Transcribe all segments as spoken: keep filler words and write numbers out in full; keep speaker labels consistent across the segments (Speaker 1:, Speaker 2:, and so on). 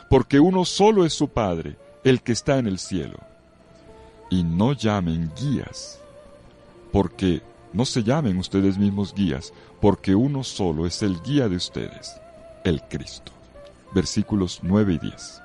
Speaker 1: porque uno solo es su Padre, el que está en el cielo. Y no llamen guías, porque no se llamen ustedes mismos guías, porque uno solo es el guía de ustedes, el Cristo. Versículos nueve y diez.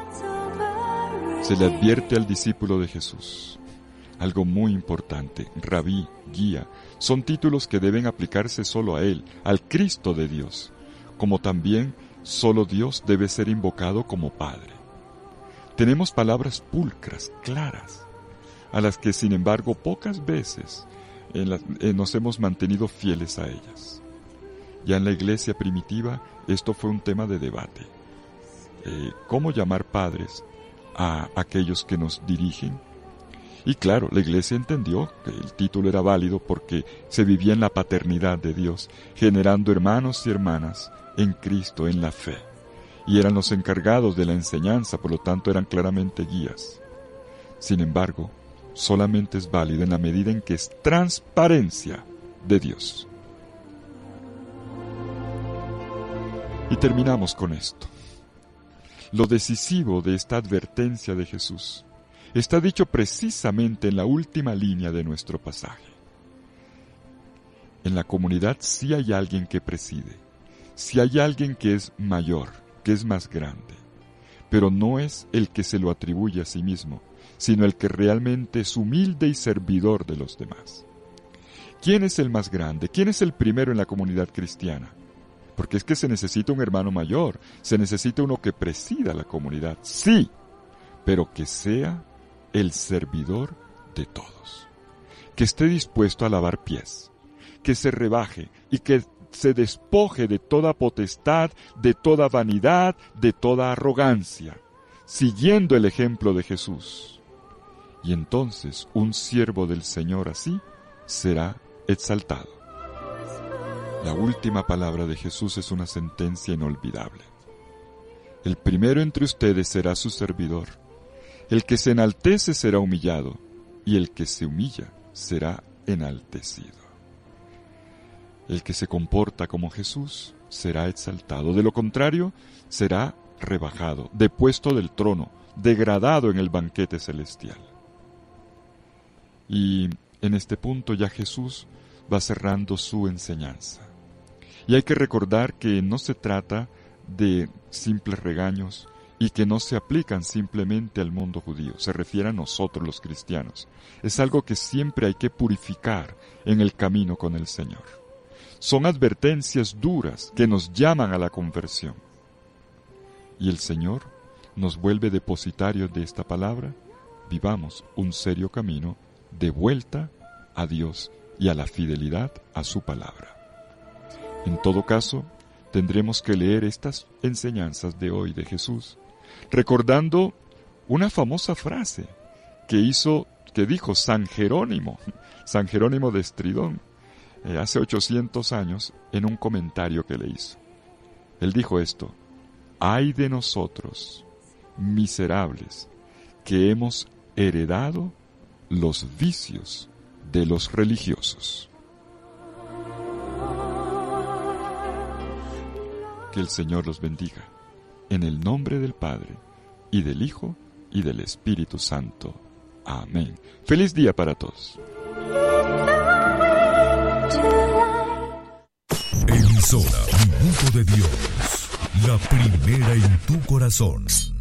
Speaker 1: Se le advierte al discípulo de Jesús algo muy importante. Rabí, guía, son títulos que deben aplicarse solo a Él, al Cristo de Dios, como también solo Dios debe ser invocado como Padre. Tenemos palabras pulcras, claras, a las que sin embargo pocas veces en la, eh, nos hemos mantenido fieles a ellas. Ya en la iglesia primitiva esto fue un tema de debate. Eh, ¿Cómo llamar padres a aquellos que nos dirigen? Y claro, la iglesia entendió que el título era válido porque se vivía en la paternidad de Dios, generando hermanos y hermanas en Cristo, en la fe. Y eran los encargados de la enseñanza, por lo tanto eran claramente guías. Sin embargo, solamente es válido en la medida en que es transparencia de Dios. Y terminamos con esto. Lo decisivo de esta advertencia de Jesús está dicho precisamente en la última línea de nuestro pasaje. En la comunidad sí hay alguien que preside, sí hay alguien que es mayor, que es más grande, pero no es el que se lo atribuye a sí mismo, sino el que realmente es humilde y servidor de los demás. ¿Quién es el más grande? ¿Quién es el primero en la comunidad cristiana? Porque es que se necesita un hermano mayor, se necesita uno que presida la comunidad, sí, pero que sea el servidor de todos, que esté dispuesto a lavar pies, que se rebaje y que se despoje de toda potestad, de toda vanidad, de toda arrogancia, siguiendo el ejemplo de Jesús. Y entonces un siervo del Señor así será exaltado. La última palabra de Jesús es una sentencia inolvidable. El primero entre ustedes será su servidor. El que se enaltece será humillado, y el que se humilla será enaltecido. El que se comporta como Jesús será exaltado. De lo contrario, será rebajado, depuesto del trono, degradado en el banquete celestial. Y en este punto ya Jesús va cerrando su enseñanza. Y hay que recordar que no se trata de simples regaños y que no se aplican simplemente al mundo judío, se refiere a nosotros los cristianos. Es algo que siempre hay que purificar en el camino con el Señor. Son advertencias duras que nos llaman a la conversión. Y el Señor nos vuelve depositarios de esta palabra. Vivamos un serio camino de vuelta a Dios y a la fidelidad a su palabra. En todo caso, tendremos que leer estas enseñanzas de hoy de Jesús, recordando una famosa frase que hizo, que dijo San Jerónimo, San Jerónimo de Estridón, eh, hace ochocientos años, en un comentario que le hizo. Él dijo esto: «Ay de nosotros, miserables, que hemos heredado los vicios de los religiosos». Que el Señor los bendiga, en el nombre del Padre, y del Hijo, y del Espíritu Santo. Amén. Feliz día para todos.
Speaker 2: Emisora Minuto de Dios, la primera en tu corazón.